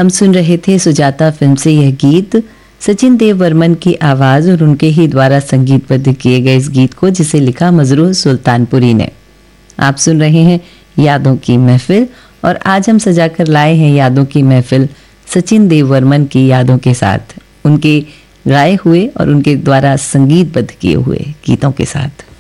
हम सुन रहे थे सुजाता फिल्म से यह गीत, सचिन देव वर्मन की आवाज़ और उनके ही द्वारा संगीतबद्ध किए गए इस गीत को, जिसे लिखा मजरूह सुल्तानपुरी ने। आप सुन रहे हैं यादों की महफिल और आज हम सजाकर लाए हैं यादों की महफिल सचिन देव वर्मन की यादों के साथ, उनके गाए हुए और उनके द्वारा संगीतबद्ध किए हुए गीतों के साथ।